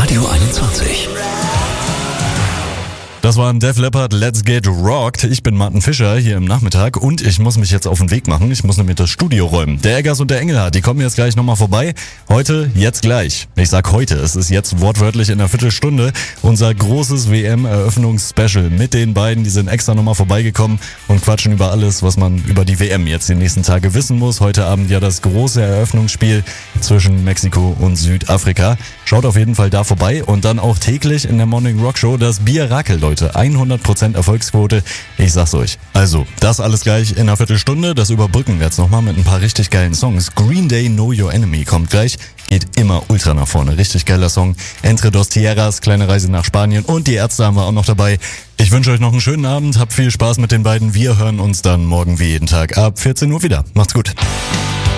Radio 21. Das war ein Def Leppard, Let's Get Rocked. Ich bin Martin Fischer hier im Nachmittag und ich muss mich jetzt auf den Weg machen. Ich muss nämlich das Studio räumen. Der Eggers und der Engelhardt, die kommen jetzt gleich nochmal vorbei. Heute, jetzt gleich. Ich sag heute, es ist jetzt wortwörtlich in einer Viertelstunde unser großes WM-Eröffnungsspecial mit den beiden. Die sind extra nochmal vorbeigekommen und quatschen über alles, was man über die WM jetzt die nächsten Tage wissen muss. Heute Abend ja das große Eröffnungsspiel zwischen Mexiko und Südafrika. Schaut auf jeden Fall da vorbei und dann auch täglich in der Morning Rock Show das Bier-Rakel, Leute. 100% Erfolgsquote. Ich sag's euch. Also, das alles gleich in einer Viertelstunde. Das überbrücken wir jetzt nochmal mit ein paar richtig geilen Songs. Green Day, Know Your Enemy kommt gleich. Geht immer ultra nach vorne. Richtig geiler Song. Entre dos Tierras, kleine Reise nach Spanien. Und die Ärzte haben wir auch noch dabei. Ich wünsche euch noch einen schönen Abend. Habt viel Spaß mit den beiden. Wir hören uns dann morgen wie jeden Tag ab 14 Uhr wieder. Macht's gut.